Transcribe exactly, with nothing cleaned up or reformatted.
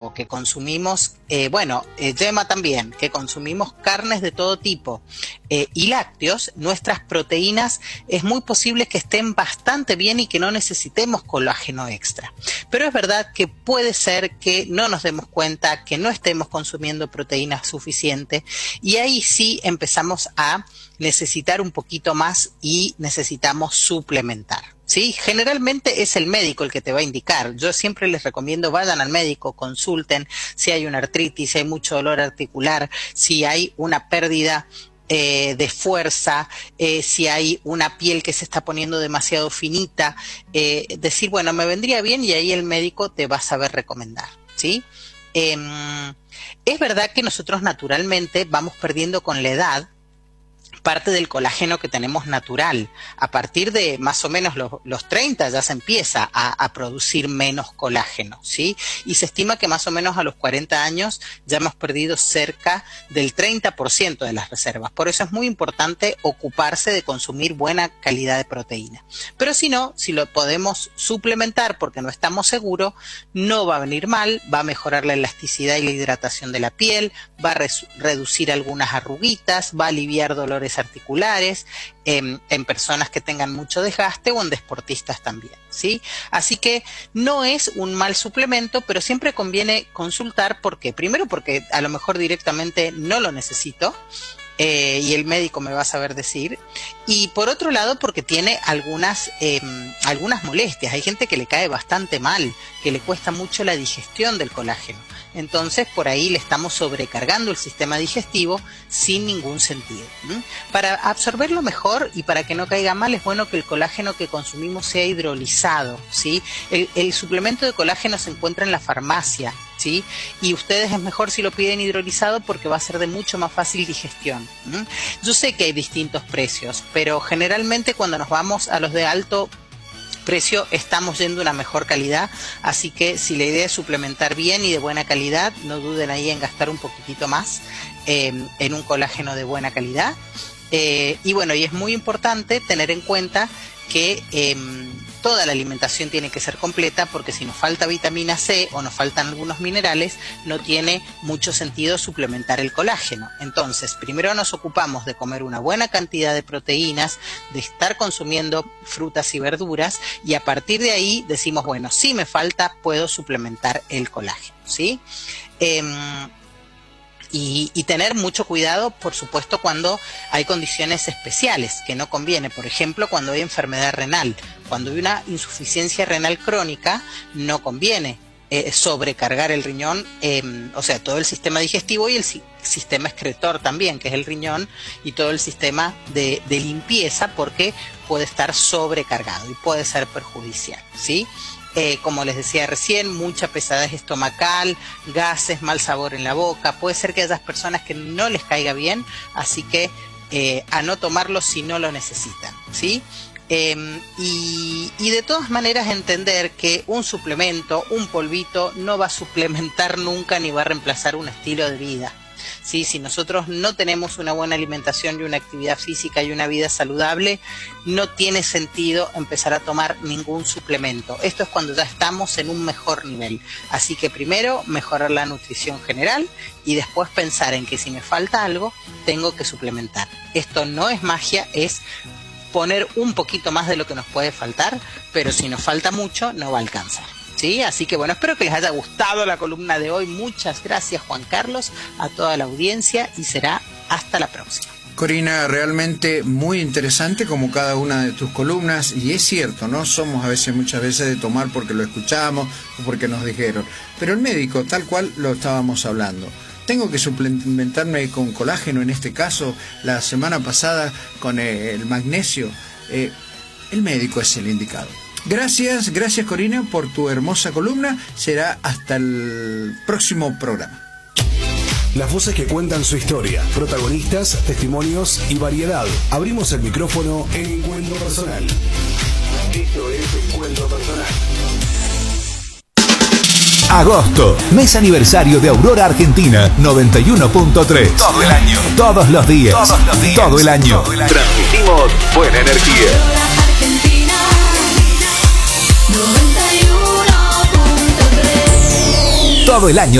tiempo que consumimos, eh, bueno, eh, Gemma también, que consumimos carnes de todo tipo eh, y lácteos, nuestras proteínas es muy posible que estén bastante bien y que no necesitemos colágeno extra. Pero es verdad que puede ser que no nos demos cuenta, que no estemos consumiendo proteínas suficiente, y ahí sí empezamos a necesitar un poquito más y necesitamos suplementar. ¿Sí? Generalmente es el médico el que te va a indicar. Yo siempre les recomiendo vayan al médico, consulten si hay una artritis, si hay mucho dolor articular, si hay una pérdida eh, de fuerza, eh, si hay una piel que se está poniendo demasiado finita, eh, decir, bueno, me vendría bien, y ahí el médico te va a saber recomendar, ¿sí? Eh, es verdad que nosotros naturalmente vamos perdiendo con la edad parte del colágeno que tenemos natural. A partir de más o menos los, los treinta ya se empieza a, a producir menos colágeno, ¿sí? Y se estima que más o menos a los cuarenta años ya hemos perdido cerca del treinta por ciento de las reservas. Por eso es muy importante ocuparse de consumir buena calidad de proteína. Pero si no, si lo podemos suplementar porque no estamos seguros, no va a venir mal, va a mejorar la elasticidad y la hidratación de la piel, va a res- reducir algunas arruguitas, va a aliviar dolores articulares en, en personas que tengan mucho desgaste o en deportistas también, ¿sí? Así que no es un mal suplemento, pero siempre conviene consultar. ¿Por qué? Primero porque a lo mejor directamente no lo necesito, eh, y el médico me va a saber decir, y por otro lado porque tiene algunas eh, algunas molestias. Hay gente que le cae bastante mal, que le cuesta mucho la digestión del colágeno. Entonces por ahí le estamos sobrecargando el sistema digestivo sin ningún sentido. ¿Mm? Para absorberlo mejor y para que no caiga mal, es bueno que el colágeno que consumimos sea hidrolizado, ¿sí? El, el suplemento de colágeno se encuentra en la farmacia, ¿sí? Y ustedes es mejor si lo piden hidrolizado porque va a ser de mucho más fácil digestión. ¿Mm? Yo sé que hay distintos precios, pero generalmente cuando nos vamos a los de alto precio estamos yendo a una mejor calidad, así que si la idea es suplementar bien y de buena calidad, no duden ahí en gastar un poquitito más eh, en un colágeno de buena calidad. Eh, y bueno, y es muy importante tener en cuenta que eh, toda la alimentación tiene que ser completa, porque si nos falta vitamina C o nos faltan algunos minerales, no tiene mucho sentido suplementar el colágeno. Entonces, primero nos ocupamos de comer una buena cantidad de proteínas, de estar consumiendo frutas y verduras, y a partir de ahí decimos, bueno, si me falta, puedo suplementar el colágeno, ¿sí? Eh, Y, y tener mucho cuidado, por supuesto, cuando hay condiciones especiales que no conviene. Por ejemplo, cuando hay enfermedad renal, cuando hay una insuficiencia renal crónica, no conviene eh, sobrecargar el riñón, eh, o sea, todo el sistema digestivo y el si- sistema excretor también, que es el riñón, y todo el sistema de, de limpieza, porque puede estar sobrecargado y puede ser perjudicial, ¿sí? Eh, como les decía recién, mucha pesadez estomacal, gases, mal sabor en la boca. Puede ser que haya personas que no les caiga bien, así que eh, a no tomarlo si no lo necesitan, ¿sí? Eh, y, y de todas maneras entender que un suplemento, un polvito, no va a suplementar nunca ni va a reemplazar un estilo de vida. Sí, si nosotros no tenemos una buena alimentación y una actividad física y una vida saludable, no tiene sentido empezar a tomar ningún suplemento. Esto es cuando ya estamos en un mejor nivel. Así que primero mejorar la nutrición general y después pensar en que si me falta algo, tengo que suplementar. Esto no es magia, es poner un poquito más de lo que nos puede faltar, pero si nos falta mucho, no va a alcanzar. Sí, así que bueno, espero que les haya gustado la columna de hoy. Muchas gracias, Juan Carlos, a toda la audiencia, y será hasta la próxima. Corina, realmente muy interesante como cada una de tus columnas, y es cierto, no somos a veces, muchas veces de tomar porque lo escuchamos o porque nos dijeron, pero el médico, tal cual lo estábamos hablando, tengo que suplementarme con colágeno, en este caso, la semana pasada con el magnesio, eh, el médico es el indicado. Gracias, gracias Corina por tu hermosa columna. Será hasta el próximo programa. Las voces que cuentan su historia, protagonistas, testimonios y variedad. Abrimos el micrófono en Encuentro Personal. Esto es Encuentro Personal. Agosto, mes aniversario de Aurora Argentina noventa y uno punto tres. Todo el año. Todos los días. Todos los días. Todo el año. Todo el año. Transmitimos buena energía. Todo el año